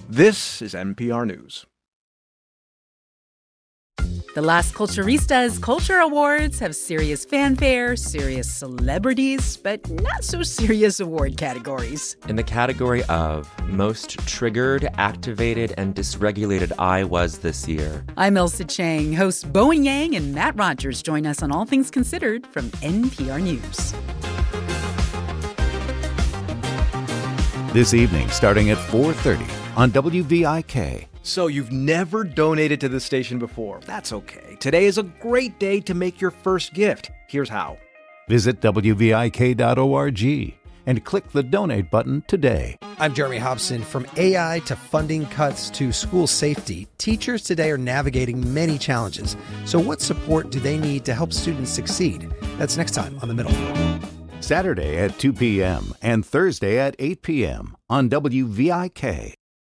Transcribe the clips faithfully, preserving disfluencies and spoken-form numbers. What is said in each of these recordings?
This is N P R News. The Las Culturistas Culture Awards have serious fanfare, serious celebrities, but not so serious award categories. In the category of Most Triggered, Activated, and Dysregulated I Was this year. I'm Elsa Chang. Hosts Bowen Yang and Matt Rogers join us on All Things Considered from N P R News. This evening, starting at four thirty on W V I K. So you've never donated to this station before. That's okay. Today is a great day to make your first gift. Here's how. Visit W V I K dot org and click the donate button today. I'm Jeremy Hobson. From A I to funding cuts to school safety, teachers today are navigating many challenges. So what support do they need to help students succeed? That's next time on The Middle. Saturday at two p.m. and Thursday at eight p.m. on W V I K.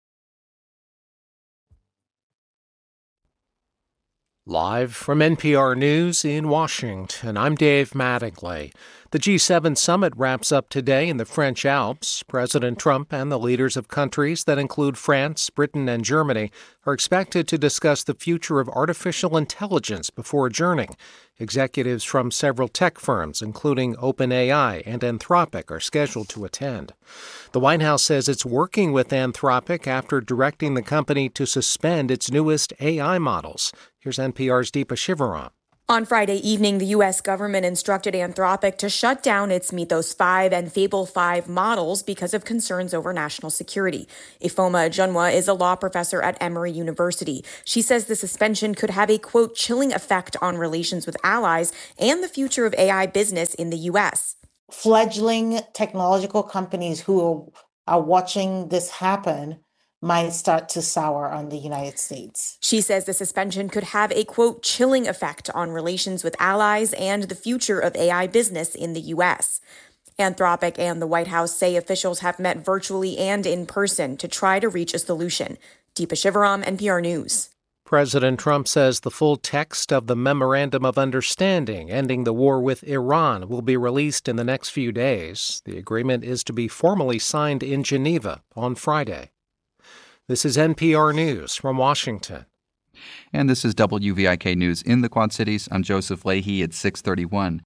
Live from N P R News in Washington, I'm Dave Mattingly. The G seven summit wraps up today in the French Alps. President Trump and the leaders of countries that include France, Britain, and Germany are expected to discuss the future of artificial intelligence before adjourning. Executives from several tech firms, including OpenAI and Anthropic, are scheduled to attend. The White House says it's working with Anthropic after directing the company to suspend its newest A I models. Here's N P R's Deepa Shivaram. On Friday evening, the U S government instructed Anthropic to shut down its Mythos five and Fable five models because of concerns over national security. Ifeoma Ajunwa is a law professor at Emory University. She says the suspension could have a, quote, chilling effect on relations with allies and the future of A I business in the U S. Fledgling technological companies who are watching this happen might start to sour on the United States. She says the suspension could have a, quote, chilling effect on relations with allies and the future of A I business in the U S. Anthropic and the White House say officials have met virtually and in person to try to reach a solution. Deepa Shivaram, N P R News. President Trump says the full text of the Memorandum of Understanding ending the war with Iran will be released in the next few days. The agreement is to be formally signed in Geneva on Friday. This is N P R News from Washington. And this is W V I K News in the Quad Cities. I'm Joseph Leahy at six thirty-one.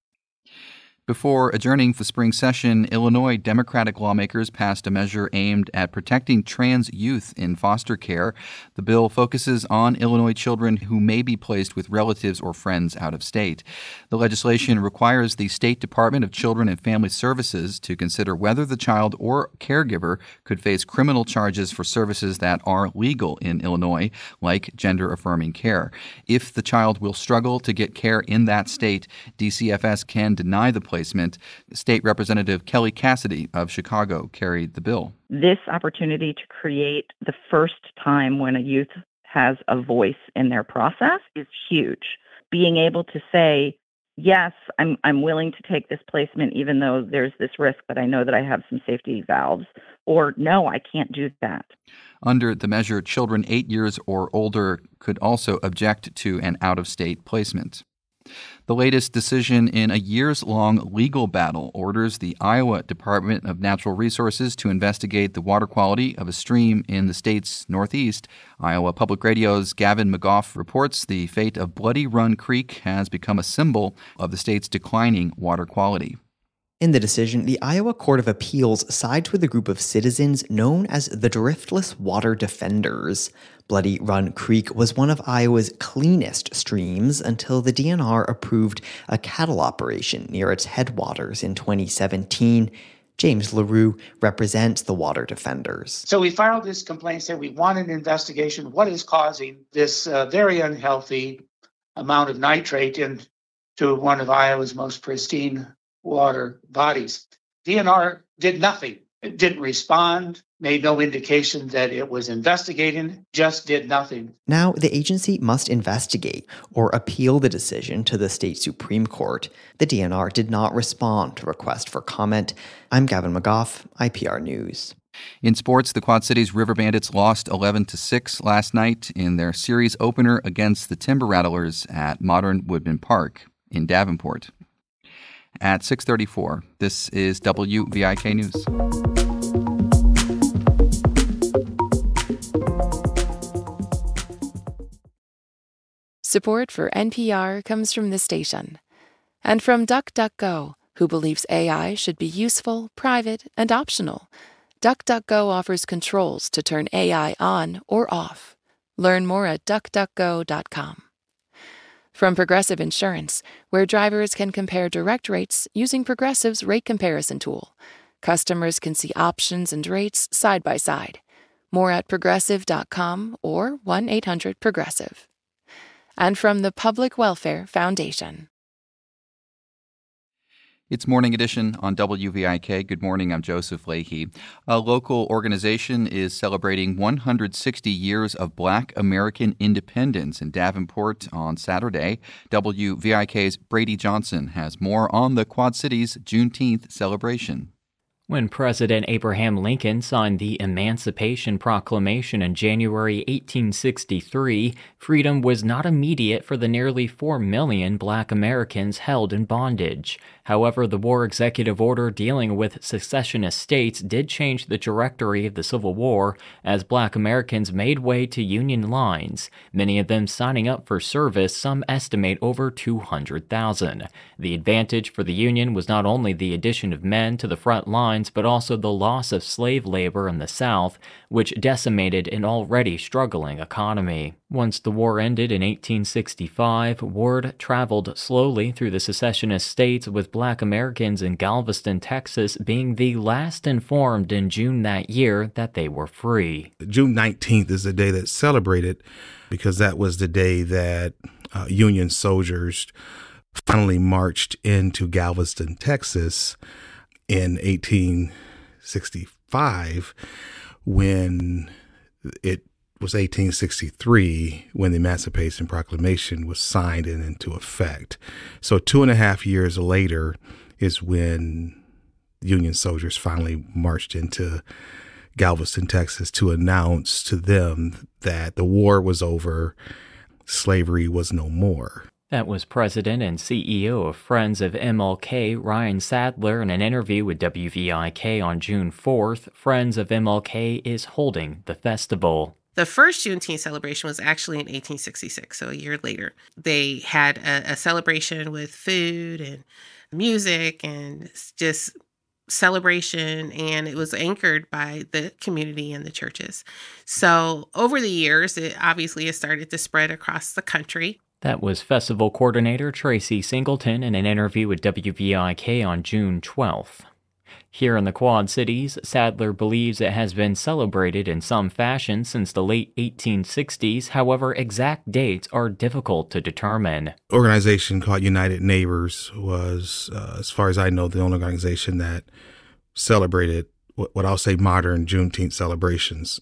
Before adjourning the spring session, Illinois Democratic lawmakers passed a measure aimed at protecting trans youth in foster care. The bill focuses on Illinois children who may be placed with relatives or friends out of state. The legislation requires the State Department of Children and Family Services to consider whether the child or caregiver could face criminal charges for services that are legal in Illinois, like gender-affirming care. If the child will struggle to get care in that state, D C F S can deny the placement. State Representative Kelly Cassidy of Chicago carried the bill. This opportunity to create the first time when a youth has a voice in their process is huge. Being able to say, yes, I'm I'm willing to take this placement even though there's this risk, but I know that I have some safety valves, or no, I can't do that. Under the measure, children eight years or older could also object to an out-of-state placement. The latest decision in a years-long legal battle orders the Iowa Department of Natural Resources to investigate the water quality of a stream in the state's northeast. Iowa Public Radio's Gavin McGough reports the fate of Bloody Run Creek has become a symbol of the state's declining water quality. In the decision, the Iowa Court of Appeals sides with a group of citizens known as the Driftless Water Defenders. Bloody Run Creek was one of Iowa's cleanest streams until the D N R approved a cattle operation near its headwaters in twenty seventeen. James LaRue represents the Water Defenders. So we filed this complaint, said we want an investigation. What is causing this uh, very unhealthy amount of nitrate into one of Iowa's most pristine water bodies? D N R did nothing. It didn't respond, made no indication that it was investigating, just did nothing. Now, the agency must investigate or appeal the decision to the state Supreme Court. The D N R did not respond to request for comment. I'm Gavin McGough, I P R News. In sports, the Quad Cities River Bandits lost eleven to six last night in their series opener against the Timber Rattlers at Modern Woodman Park in Davenport. At six thirty-four, this is W V I K News. Support for N P R comes from the station and from DuckDuckGo, who believes A I should be useful, private, and optional. DuckDuckGo offers controls to turn A I on or off. Learn more at duck duck go dot com. From Progressive Insurance, where drivers can compare direct rates using Progressive's rate comparison tool. Customers can see options and rates side by side. More at progressive dot com or one eight hundred progressive. And from the Public Welfare Foundation. It's Morning Edition on W V I K. Good morning, I'm Joseph Leahy. A local organization is celebrating one hundred sixty years of Black American independence in Davenport on Saturday. W V I K's Brady Johnson has more on the Quad Cities Juneteenth celebration. When President Abraham Lincoln signed the Emancipation Proclamation in January eighteen sixty-three, freedom was not immediate for the nearly four million Black Americans held in bondage. However, the War Executive Order dealing with secessionist states did change the trajectory of the Civil War as Black Americans made way to Union lines, many of them signing up for service. Some estimate over two hundred thousand. The advantage for the Union was not only the addition of men to the front lines, but also the loss of slave labor in the South, which decimated an already struggling economy. Once the war ended in eighteen sixty-five, word traveled slowly through the secessionist states, with Black Americans in Galveston, Texas, being the last informed in June that year that they were free. June nineteenth is the day that's celebrated because that was the day that uh, Union soldiers finally marched into Galveston, Texas in eighteen sixty-five, when it was eighteen sixty-three when the Emancipation Proclamation was signed and into effect. So two and a half years later is when Union soldiers finally marched into Galveston, Texas, to announce to them that the war was over, slavery was no more. That was President and C E O of Friends of M L K, Ryan Sadler, in an interview with W V I K on June fourth. Friends of M L K is holding the festival. The first Juneteenth celebration was actually in eighteen sixty-six, so a year later. They had a, a celebration with food and music and just celebration, and it was anchored by the community and the churches. So over the years, it obviously has started to spread across the country. That was festival coordinator Tracy Singleton in an interview with W V I K on June twelfth. Here in the Quad Cities, Sadler believes it has been celebrated in some fashion since the late eighteen sixties. However, exact dates are difficult to determine. An organization called United Neighbors was, uh, as far as I know, the only organization that celebrated what, what I'll say modern Juneteenth celebrations.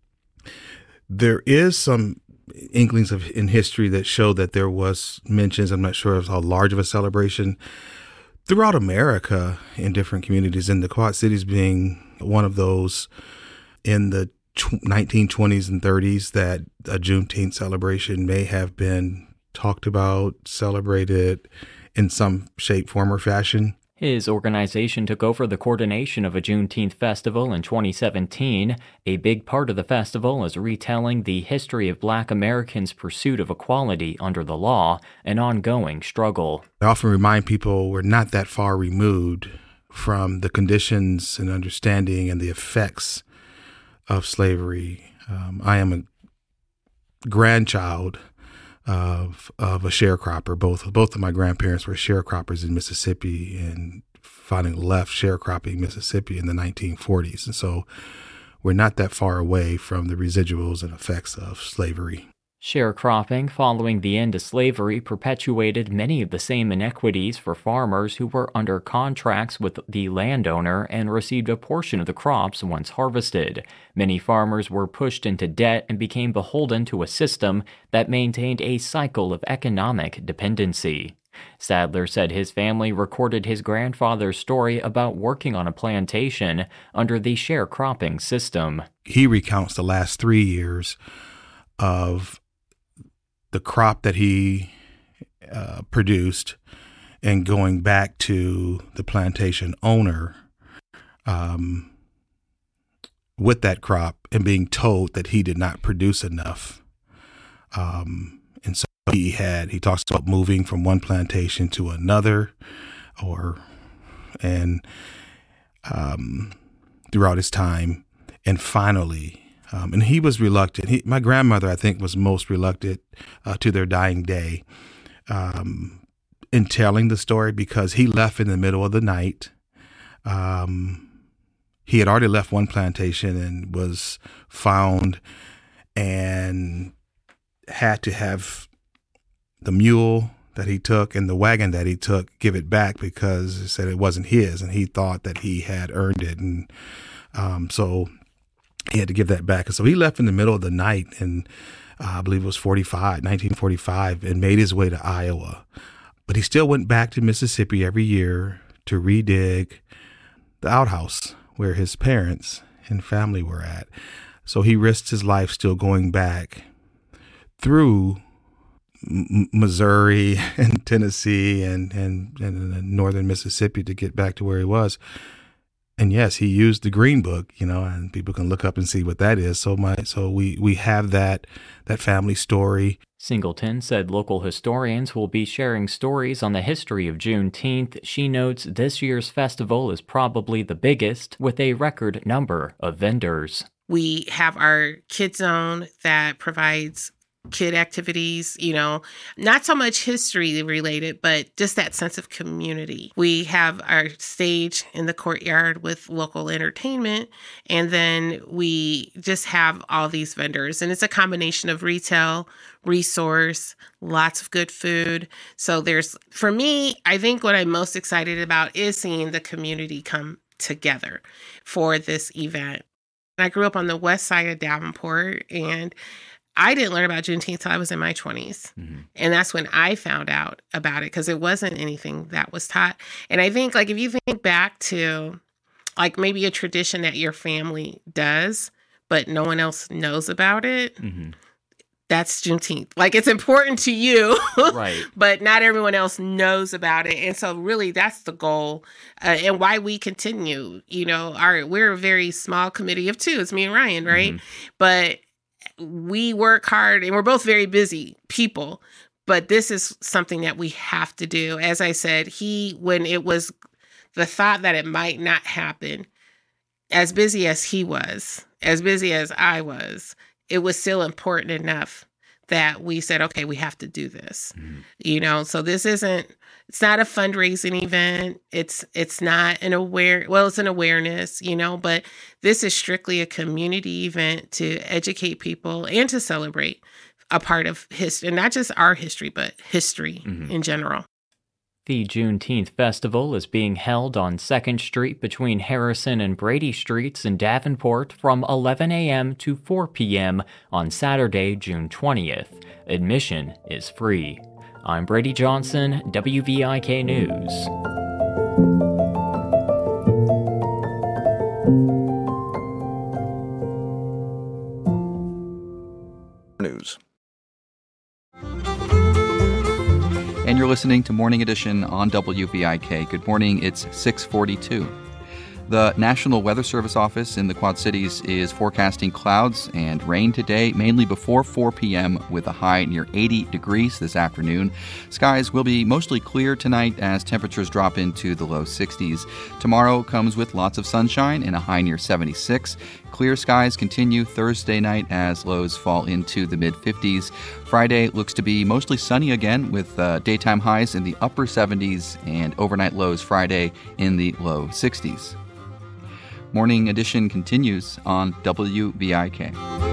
There is some inklings of in history that show that there was mentions, I'm not sure of how large of a celebration, throughout America in different communities, in the Quad Cities being one of those in the nineteen twenties and thirties, that a Juneteenth celebration may have been talked about, celebrated in some shape, form, or fashion. His organization took over the coordination of a Juneteenth festival in twenty seventeen. A big part of the festival is retelling the history of Black Americans' pursuit of equality under the law, an ongoing struggle. I often remind people we're not that far removed from the conditions and understanding and the effects of slavery. Um, I am a grandchild of of a sharecropper. Both both of my grandparents were sharecroppers in Mississippi and finally left sharecropping Mississippi in the nineteen forties. And so we're not that far away from the residuals and effects of slavery. Sharecropping following the end of slavery perpetuated many of the same inequities for farmers who were under contracts with the landowner and received a portion of the crops once harvested. Many farmers were pushed into debt and became beholden to a system that maintained a cycle of economic dependency. Sadler said his family recorded his grandfather's story about working on a plantation under the sharecropping system. He recounts the last three years of the crop that he uh, produced and going back to the plantation owner um, with that crop and being told that he did not produce enough. Um, and so He had, he talks about moving from one plantation to another, or, and um, throughout his time. And finally, um, and he was reluctant. He, my grandmother, I think, was most reluctant uh, to their dying day um, in telling the story, because he left in the middle of the night. Um, he had already left one plantation and was found and had to have the mule that he took and the wagon that he took give it back, because he said it wasn't his, and he thought that he had earned it. And um, so he had to give that back. And so he left in the middle of the night, and uh, I believe it was forty-five, nineteen forty-five, and made his way to Iowa. But he still went back to Mississippi every year to redig the outhouse where his parents and family were at. So he risked his life still going back through M- Missouri and Tennessee and, and, and northern Mississippi to get back to where he was. And yes, he used the Green Book, you know, and people can look up and see what that is. So my, so we, we have that, that family story. Singleton said local historians will be sharing stories on the history of Juneteenth. She notes this year's festival is probably the biggest, with a record number of vendors. We have our Kid Zone that provides kid activities, you know, not so much history related, but just that sense of community. We have our stage in the courtyard with local entertainment, and then we just have all these vendors, and it's a combination of retail, resource, lots of good food. So there's, for me, I think what I'm most excited about is seeing the community come together for this event. I grew up on the west side of Davenport, and I didn't learn about Juneteenth until I was in my twenties. Mm-hmm. And that's when I found out about it, because it wasn't anything that was taught. And I think, like, if you think back to, like, maybe a tradition that your family does, but no one else knows about it, mm-hmm. that's Juneteenth. Like, it's important to you, right? But not everyone else knows about it. And so really that's the goal uh, and why we continue. You know, our we're a very small committee of two. It's me and Ryan, right? Mm-hmm. But we work hard, and we're both very busy people, but this is something that we have to do. As I said, he, when it was the thought that it might not happen, as busy as he was, as busy as I was, it was still important enough that we said, okay, we have to do this. Mm-hmm. You know, so this isn't, it's not a fundraising event. It's, it's not an aware, well, it's an awareness, you know, but this is strictly a community event to educate people and to celebrate a part of history, and not just our history, but history mm-hmm. in general. The Juneteenth Festival is being held on second Street between Harrison and Brady Streets in Davenport from eleven a.m. to four p.m. on Saturday, June twentieth. Admission is free. I'm Brady Johnson, W V I K News. News. And you're listening to Morning Edition on W V I K. Good morning, it's six forty-two. The National Weather Service office in the Quad Cities is forecasting clouds and rain today, mainly before four p.m. with a high near eighty degrees this afternoon. Skies will be mostly clear tonight as temperatures drop into the low sixties. Tomorrow comes with lots of sunshine and a high near seventy-six. Clear skies continue Thursday night as lows fall into the mid-fifties. Friday looks to be mostly sunny again with uh, daytime highs in the upper seventies and overnight lows Friday in the low sixties. Morning Edition continues on W V I K.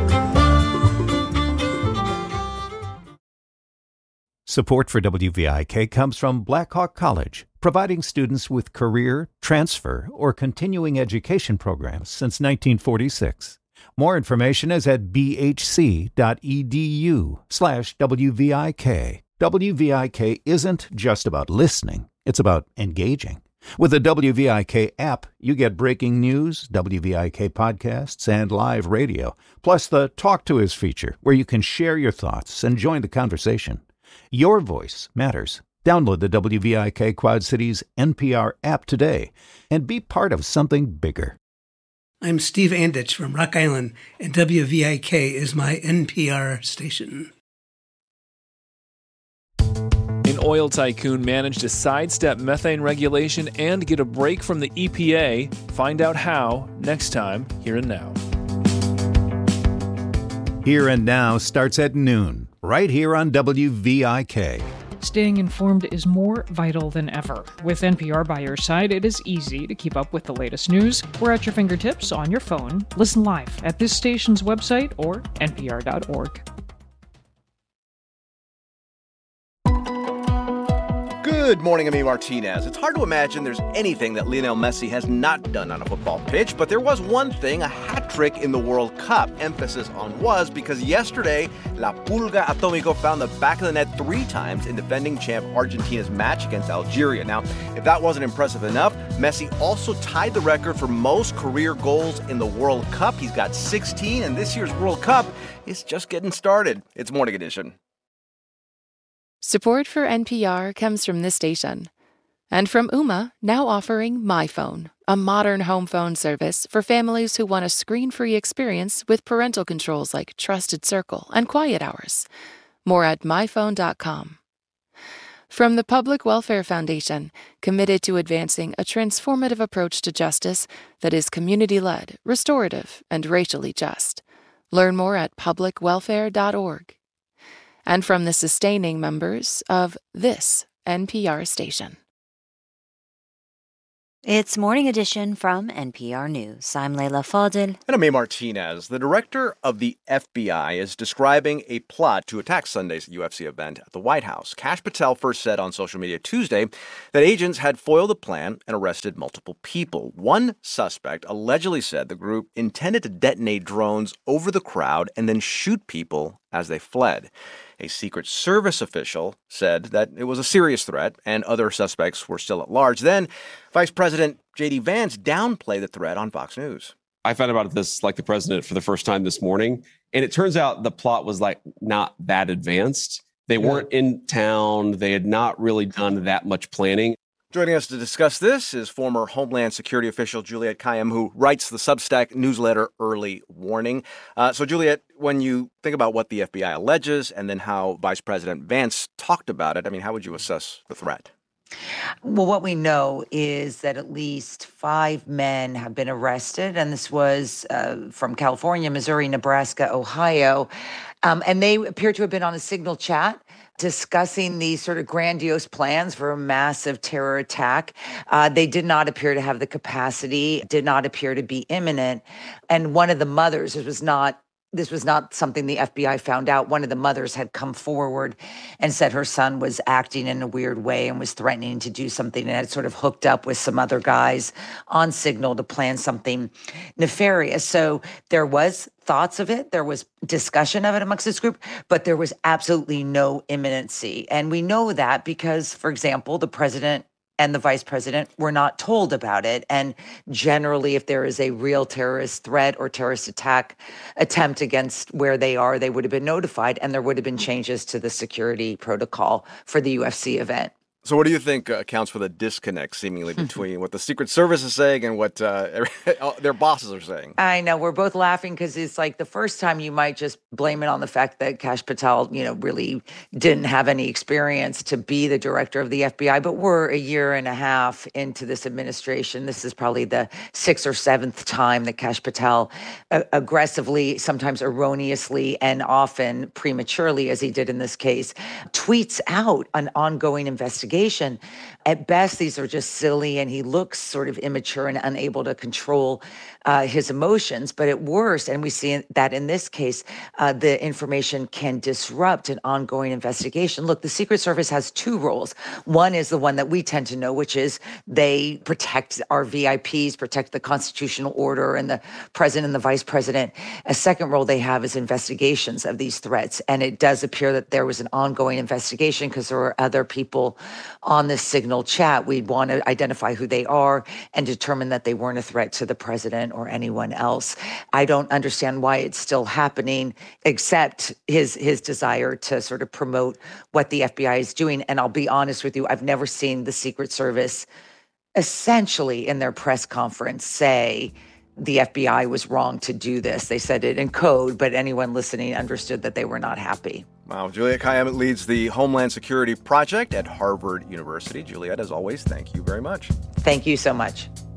Support for W V I K comes from Blackhawk College, providing students with career, transfer, or continuing education programs since nineteen forty-six. More information is at bhc.edu slash WVIK. W V I K isn't just about listening, it's about engaging. With the W V I K app, you get breaking news, W V I K podcasts, and live radio, plus the Talk to Us feature, where you can share your thoughts and join the conversation. Your voice matters. Download the W V I K Quad Cities N P R app today and be part of something bigger. I'm Steve Anditch from Rock Island, and W V I K is my N P R station. oil tycoon manage to sidestep methane regulation and get a break from the E P A? Find out how next time, Here and Now. Here and Now starts at noon, right here on W V I K. Staying informed is more vital than ever. With N P R by your side, it is easy to keep up with the latest news. We're at your fingertips on your phone. Listen live at this station's website or N P R dot org. Good morning, I'm A. Martinez. It's hard to imagine there's anything that Lionel Messi has not done on a football pitch, but there was one thing, a hat trick in the World Cup. Emphasis on was, because yesterday, La Pulga Atomico found the back of the net three times in defending champ Argentina's match against Algeria. Now, if that wasn't impressive enough, Messi also tied the record for most career goals in the World Cup. He's got sixteen, and this year's World Cup is just getting started. It's Morning Edition. Support for N P R comes from this station. And from Ooma, now offering MyPhone, a modern home phone service for families who want a screen-free experience with parental controls like Trusted Circle and Quiet Hours. More at my phone dot com. From the Public Welfare Foundation, committed to advancing a transformative approach to justice that is community-led, restorative, and racially just. Learn more at public welfare dot org. And from the sustaining members of this N P R station. It's Morning Edition from N P R News. I'm Leila Fadel. And I'm A. Martinez. The director of the F B I is describing a plot to attack Sunday's U F C event at the White House. Kash Patel first said on social media Tuesday that agents had foiled the plan and arrested multiple people. One suspect allegedly said the group intended to detonate drones over the crowd and then shoot people as they fled. A Secret Service official said that it was a serious threat and other suspects were still at large. Then, Vice President J D. Vance downplayed the threat on Fox News. I found out this like the president for the first time this morning, and it turns out the plot was like not that advanced. They yeah. weren't in town. They had not really done that much planning. Joining us to discuss this is former Homeland Security official Juliette Kayyem, who writes the Substack newsletter Early Warning. Uh, so, Juliette, when you think about what the F B I alleges and then how Vice President Vance talked about it, I mean, how would you assess the threat? Well, what we know is that at least five men have been arrested, and this was uh, from California, Missouri, Nebraska, Ohio, um, and they appear to have been on a Signal chat discussing these sort of grandiose plans for a massive terror attack. Uh, they did not appear to have the capacity, did not appear to be imminent. And one of the mothers, this was not This was not something the F B I found out. One of the mothers had come forward and said her son was acting in a weird way and was threatening to do something and had sort of hooked up with some other guys on Signal to plan something nefarious. So there was thoughts of it. There was discussion of it amongst this group, but there was absolutely no imminency. And we know that because, for example, the president and the vice president were not told about it. And generally, if there is a real terrorist threat or terrorist attack attempt against where they are, they would have been notified, and there would have been changes to the security protocol for the U F C event. So what do you think uh, accounts for the disconnect seemingly between what the Secret Service is saying and what uh, their bosses are saying? I know. We're both laughing because it's like the first time you might just blame it on the fact that Kash Patel, you know, really didn't have any experience to be the director of the F B I. But we're a year and a half into this administration. This is probably the sixth or seventh time that Kash Patel uh, aggressively, sometimes erroneously, and often prematurely, as he did in this case, tweets out an ongoing investigation. At best, these are just silly, and he looks sort of immature and unable to control uh, his emotions. But at worst, and we see that in this case, uh, the information can disrupt an ongoing investigation. Look, the Secret Service has two roles. One is the one that we tend to know, which is they protect our V I Ps, protect the constitutional order and the president and the vice president. A second role they have is investigations of these threats. And it does appear that there was an ongoing investigation because there were other people on this Signal chat. We'd want to identify who they are and determine that they weren't a threat to the president or anyone else. I don't understand why it's still happening, except his his desire to sort of promote what the F B I is doing. And I'll be honest with you, I've never seen the Secret Service essentially in their press conference say the F B I was wrong to do this. They said it in code, but anyone listening understood that they were not happy. Wow. Juliette Kayyem leads the Homeland Security Project at Harvard University. Juliette, as always, thank you very much. Thank you so much.